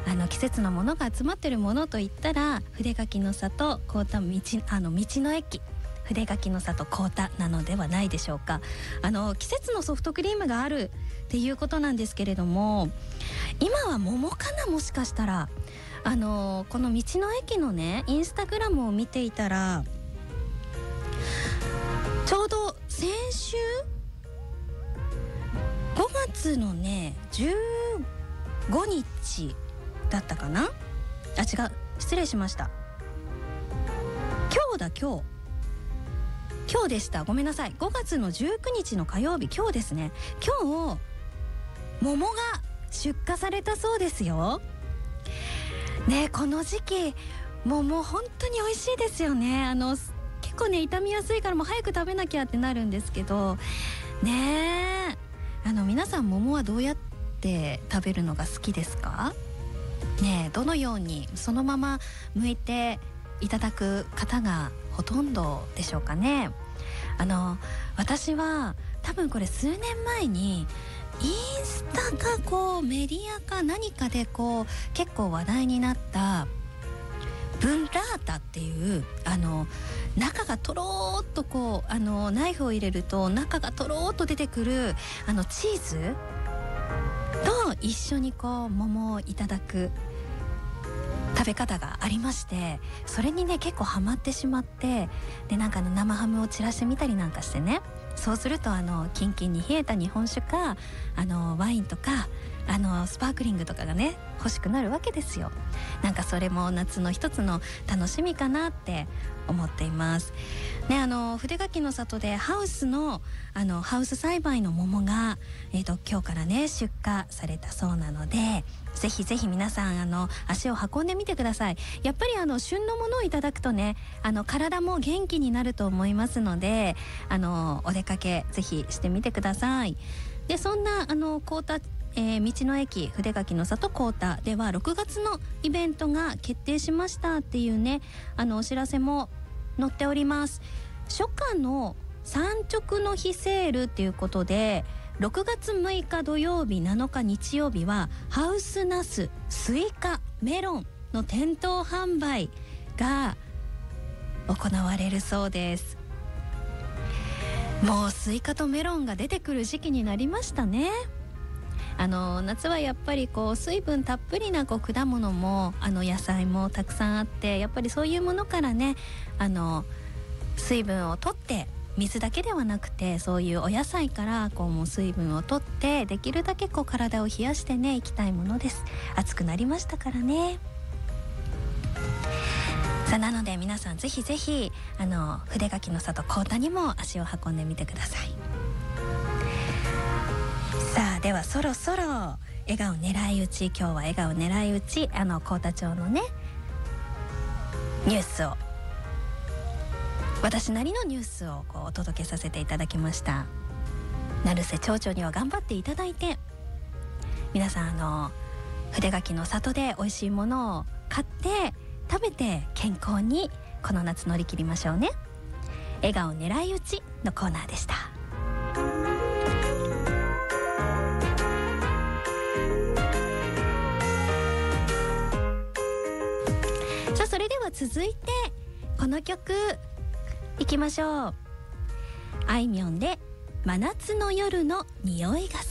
季節のものが集まってるものといったら筆柿の里幸田道の駅筆柿の里幸田なのではないでしょうか。季節のソフトクリームがあるっていうことなんですけれども、今は桃かな、もしかしたらこの道の駅のねインスタグラムを見ていたら、ちょうど先週5月のね15日だったかな、違う、失礼しました、今日でした、ごめんなさい、5月の19日の火曜日、今日ですね、今日桃が出荷されたそうですよね。この時期桃本当に美味しいですよね。結構ね傷みやすいからもう早く食べなきゃってなるんですけどね。皆さん桃はどうやって食べるのが好きですかね。どのようにそのまま剥いていただく方がほとんどでしょうかね。私は多分これ数年前にインスタかメディアか何かで結構話題になったブンラータっていう中がとろーっとナイフを入れると中がとろーっと出てくるチーズと一緒に桃をいただく食べ方がありまして、それにね結構ハマってしまって、で生ハムを散らしてみたりなんかしてね、そうするとキンキンに冷えた日本酒かワインとかスパークリングとかがね欲しくなるわけですよ。それも夏の一つの楽しみかなって思っていますね。筆柿の里でハウス栽培の桃が、今日からね出荷されたそうなので、ぜひぜひ皆さん足を運んでみてください。やっぱり旬のものをいただくとね体も元気になると思いますのでお出かけぜひしてみてください。でそんな幸田道の駅筆柿の里幸田では6月のイベントが決定しましたっていうねお知らせも載っております。初夏の産直の日セールっていうことで6月6日土曜日7日日曜日はハウスナススイカメロンの店頭販売が行われるそうです。もうスイカとメロンが出てくる時期になりましたね。夏はやっぱり水分たっぷりな果物も野菜もたくさんあって、やっぱりそういうものからね水分を取って水だけではなくてそういうお野菜からもう水分を取ってできるだけ体を冷やしてねいきたいものです。暑くなりましたからね。さあなので皆さんぜひぜひ筆柿の里幸田にも足を運んでみてください。さあではそろそろ笑顔狙い撃ち、今日は笑顔狙い撃ち幸田町のねニュースを私なりのニュースをお届けさせていただきました。成瀬町長には頑張っていただいて、皆さん筆柿の里で美味しいものを買って食べて健康にこの夏乗り切りましょうね。笑顔狙い撃ちのコーナーでした。さあそれでは続いてこの曲いきましょう。あいみょんで真夏の夜の匂いが